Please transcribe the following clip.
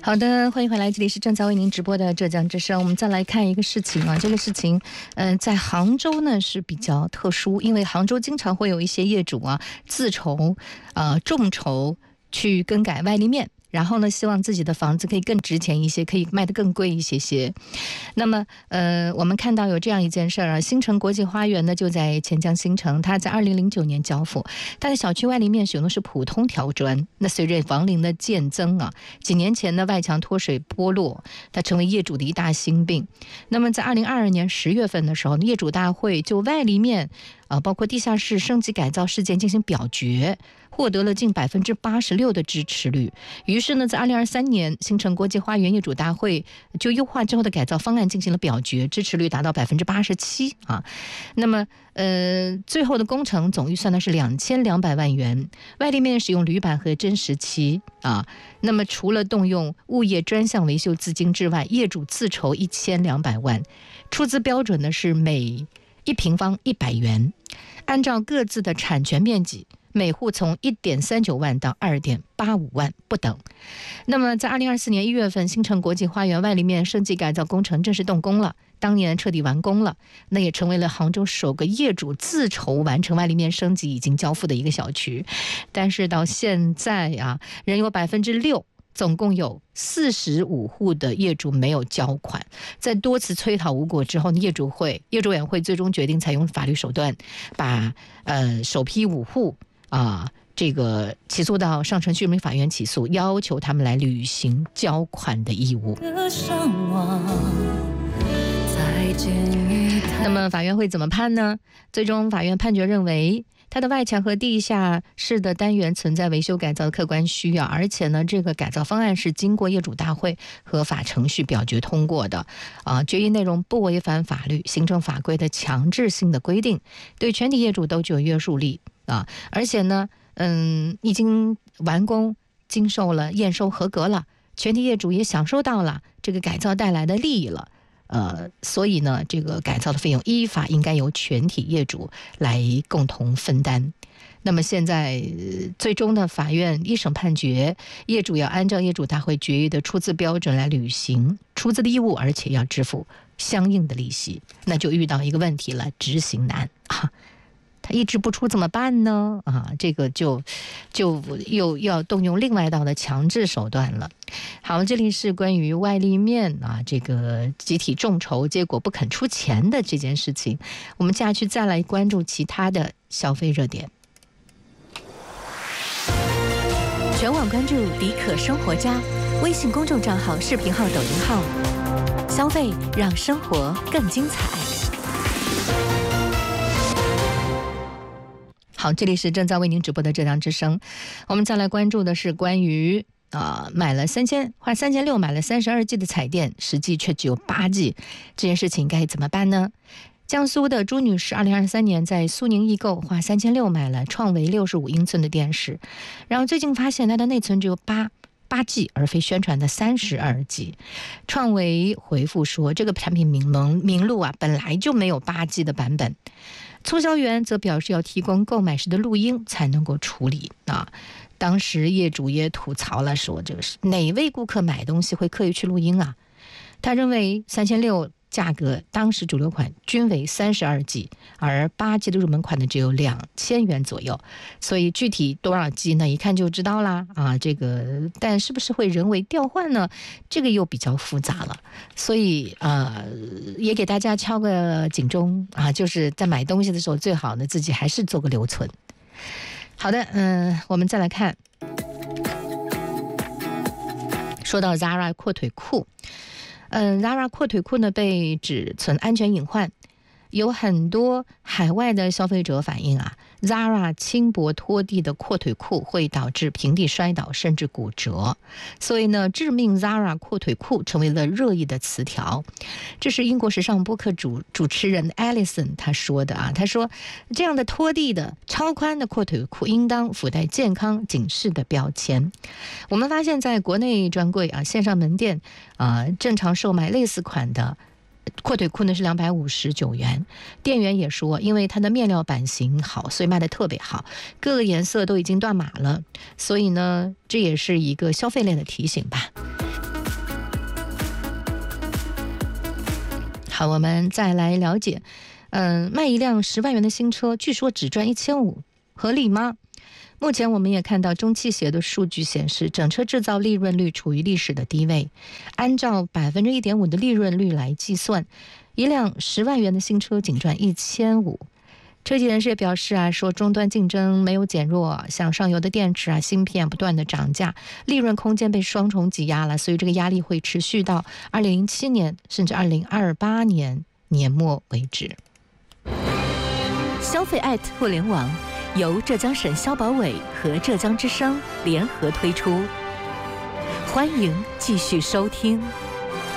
好的，欢迎回来，这里是正在为您直播的浙江之声。我们再来看一个事情啊，这个事情，在杭州呢是比较特殊，因为杭州经常会有一些业主啊自筹，众筹去更改外立面。然后呢，希望自己的房子可以更值钱一些，可以卖得更贵一些。那么，我们看到有这样一件事儿啊，新城国际花园呢就在钱江新城，它在2009年交付，它的小区外立面使用的是普通条砖。那随着房龄的渐增啊，几年前的外墙脱水剥落，它成为业主的一大心病。那么在2022年10月份的时候，业主大会就外立面包括地下室升级改造事件进行表决，获得了近86%的支持率。于是呢，在2023年，新城国际花园业主大会就优化之后的改造方案进行了表决，支持率达到87%啊。那么，最后的工程总预算呢是2200万元，外立面使用铝板和真石漆啊。那么，除了动用物业专项维修资金之外，业主自筹1200万，出资标准呢是每1平方100元，按照各自的产权面积，每户从1.39万到2.85万不等。那么在2024年1月份，新城国际花园外立面升级改造工程正式动工了，当年彻底完工了，那也成为了杭州首个业主自筹完成外立面升级已经交付的一个小区。但是到现在啊，仍有6%，总共有45户的业主没有交款。在多次催讨无果之后，业主委员会最终决定采用法律手段，把首批5户这个起诉到上城区人民法院起诉，要求他们来履行交款的义务。那么法院会怎么判呢？最终法院判决认为，它的外墙和地下室的单元存在维修改造的客观需要，而且呢，这个改造方案是经过业主大会合法程序表决通过的决议内容不违反法律、行政法规的强制性的规定，对全体业主都具有约束力而且呢，已经完工、经受了验收合格了，全体业主也享受到了这个改造带来的利益了。所以呢，这个改造的费用依法应该由全体业主来共同分担。那么现在最终的法院一审判决，业主要按照业主大会决议的出资标准来履行出资的义务，而且要支付相应的利息。那就遇到一个问题了，执行难他一直不出怎么办呢？这个就又要动用另外一道的强制手段了。好，这里是关于外立面这个集体众筹结果不肯出钱的这件事情，我们接下去再来关注其他的消费热点。全网关注迪可生活家微信公众账号、视频号、抖音号，消费让生活更精彩。好，这里是正在为您直播的浙江之声。我们再来关注的是关于花3600买了32G 的彩电，实际却只有8G，这件事情该怎么办呢？江苏的朱女士2023年在苏宁易购花3600买了创维65英寸的电视，然后最近发现它的内存只有8G，而非宣传的32G。创维回复说，这个产品名录本来就没有8G 的版本。促销员则表示要提供购买时的录音才能够处理当时业主也吐槽了，说这个是哪位顾客买东西会刻意去录音他认为3600价格当时主流款均为32G，而8G 的入门款呢只有2000元左右，所以具体多少 G 呢一看就知道啦这个但是不是会人为调换呢？这个又比较复杂了，所以也给大家敲个警钟就是在买东西的时候最好呢自己还是做个留存。好的，我们再来看，说到 Zara 阔腿裤，Zara 阔腿裤呢被指存安全隐患，有很多海外的消费者反映Zara 轻薄拖地的阔腿裤会导致平地摔倒甚至骨折，所以呢，致命 Zara 阔腿裤成为了热议的词条。这是英国时尚播客主持人 Alison 他说的他说这样的拖地的超宽的阔腿裤应当附带健康警示的标签。我们发现在国内专柜线上门店正常售卖类似款的阔腿裤呢是259元，店员也说因为它的面料版型好，所以卖得特别好，各个颜色都已经断码了，所以呢这也是一个消费类的提醒吧。 好，我们再来了解，卖一辆10万元的新车，据说只赚1500，合理吗？目前我们也看到中汽协的数据显示，整车制造利润率处于历史的低位。按照1.5%的利润率来计算，一辆10万元的新车仅赚1500。车企人士也表示说终端竞争没有减弱，像上游的电池芯片不断的涨价，利润空间被双重挤压了，所以这个压力会持续到2007年甚至2028年年末为止。 消费互联网由浙江省消保委和浙江之声联合推出，欢迎继续收听。